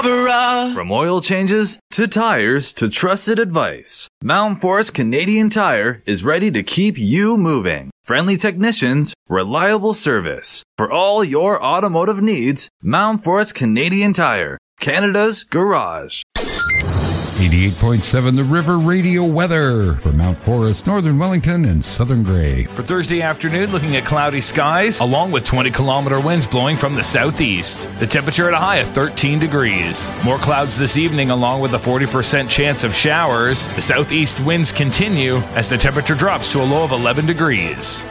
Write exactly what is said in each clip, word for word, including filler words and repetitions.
From oil changes to tires to trusted advice, Mountain Forest Canadian Tire is ready to keep you moving. Friendly technicians, reliable service. For all your automotive needs, Mountain Forest Canadian Tire, Canada's garage. eighty-eight point seven The River Radio weather for Mount Forest, Northern Wellington, and Southern Grey. For Thursday afternoon, looking at cloudy skies, along with twenty kilometer winds blowing from the southeast. The temperature at a high of thirteen degrees. More clouds this evening, along with a forty percent chance of showers. The southeast winds continue as the temperature drops to a low of eleven degrees.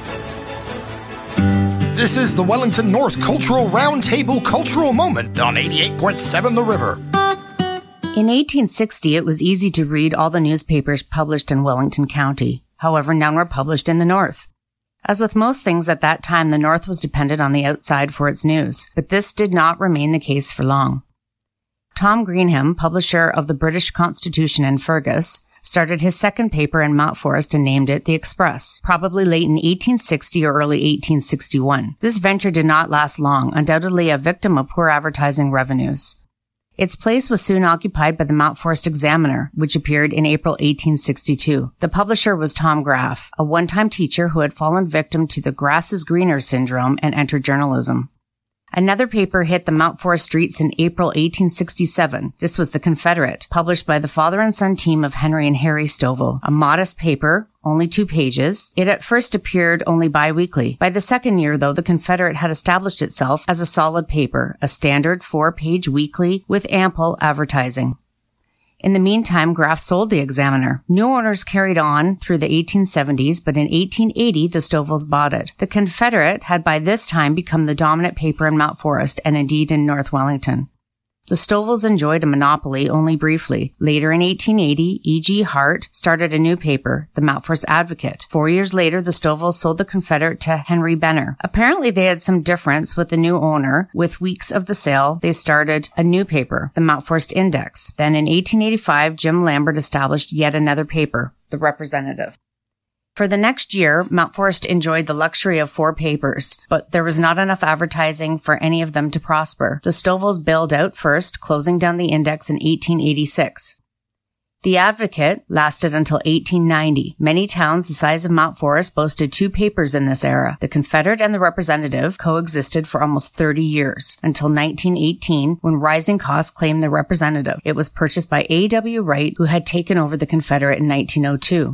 This is the Wellington North Cultural Roundtable Cultural Moment on eighty-eight point seven The River. In eighteen sixty, it was easy to read all the newspapers published in Wellington County. However, none were published in the North. As with most things at that time, the North was dependent on the outside for its news, but this did not remain the case for long. Tom Greenham, publisher of the British Constitution in Fergus, started his second paper in Mount Forest and named it The Express, probably late in eighteen sixty or early eighteen sixty-one. This venture did not last long, undoubtedly a victim of poor advertising revenues. Its place was soon occupied by the Mount Forest Examiner, which appeared in April eighteen sixty-two. The publisher was Tom Graff, a one-time teacher who had fallen victim to the grass is greener syndrome and entered journalism. Another paper hit the Mount Forest streets in April eighteen sixty-seven. This was The Confederate, published by the father and son team of Henry and Harry Stovall. A modest paper, only two pages. It at first appeared only bi-weekly. By the second year, though, The Confederate had established itself as a solid paper, a standard four-page weekly with ample advertising. In the meantime, Graff sold the Examiner. New owners carried on through the eighteen seventies, but in eighteen eighty, the Stovalls bought it. The Confederate had by this time become the dominant paper in Mount Forest and indeed in North Wellington. The Stovalls enjoyed a monopoly only briefly. Later in eighteen eighty, E G Hart started a new paper, the Mount Forest Advocate. Four years later, the Stovalls sold the Confederate to Henry Benner. Apparently, they had some difference with the new owner. With weeks of the sale, they started a new paper, the Mount Forest Index. Then in eighteen eighty-five, Jim Lambert established yet another paper, the Representative. For the next year, Mount Forest enjoyed the luxury of four papers, but there was not enough advertising for any of them to prosper. The Stovalls bailed out first, closing down the Index in eighteen eighty-six. The Advocate lasted until eighteen ninety. Many towns the size of Mount Forest boasted two papers in this era. The Confederate and the Representative coexisted for almost thirty years, until nineteen eighteen, when rising costs claimed the Representative. It was purchased by A W Wright, who had taken over the Confederate in nineteen oh two.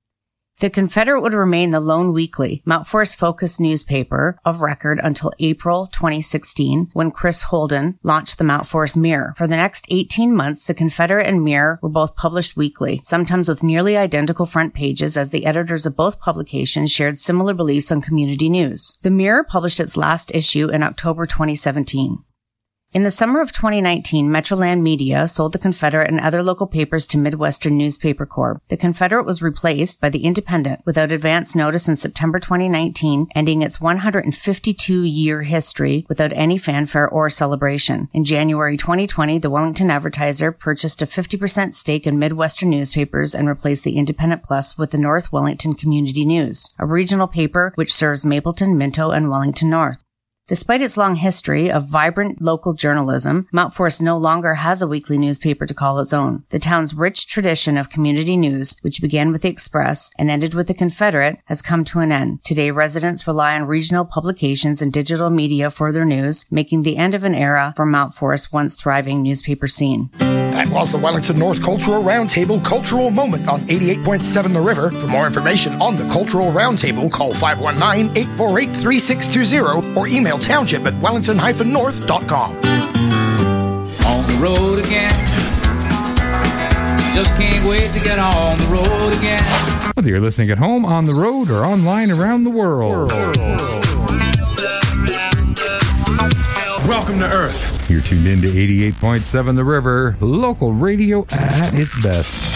The Confederate would remain the lone weekly, Mount Forest-focused newspaper of record until April twenty sixteen, when Chris Holden launched the Mount Forest Mirror. For the next eighteen months, the Confederate and Mirror were both published weekly, sometimes with nearly identical front pages, as the editors of both publications shared similar beliefs on community news. The Mirror published its last issue in October twenty seventeen. In the summer of twenty nineteen, Metroland Media sold the Confederate and other local papers to Midwestern Newspaper Corp. The Confederate was replaced by the Independent without advance notice in September twenty nineteen, ending its one hundred fifty-two year history without any fanfare or celebration. In January twenty twenty, the Wellington Advertiser purchased a fifty percent stake in Midwestern newspapers and replaced the Independent Plus with the North Wellington Community News, a regional paper which serves Mapleton, Minto, and Wellington North. Despite its long history of vibrant local journalism, Mount Forest no longer has a weekly newspaper to call its own. The town's rich tradition of community news, which began with the Express and ended with the Confederate, has come to an end. Today, residents rely on regional publications and digital media for their news, making the end of an era for Mount Forest's once thriving newspaper scene. That was the Wellington North Cultural Roundtable Cultural Moment on eighty-eight point seven The River. For more information on the Cultural Roundtable, call five one nine, eight four eight, three six two zero or email township at wellington dash north dot com. On the road again. Just can't wait to get on the road again. Whether you're listening at home, on the road, or online around the world. Welcome to Earth. You're tuned in to eighty-eight point seven The River, local radio at its best.